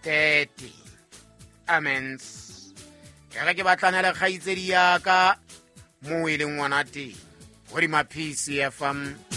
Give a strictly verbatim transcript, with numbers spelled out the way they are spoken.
thirty. Amen. Jaaka ke batlana le kgaitsedi ya ka mo e leng ngwana teng go di Maphisi F M